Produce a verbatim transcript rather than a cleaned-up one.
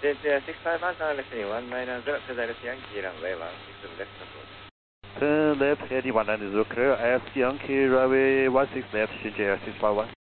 J J six five one, direction one nine zero, direction Yankee, runway one six left approach. Turn left, heading one nine zero, clear, ask Yankee, runway one six left, J J six five one.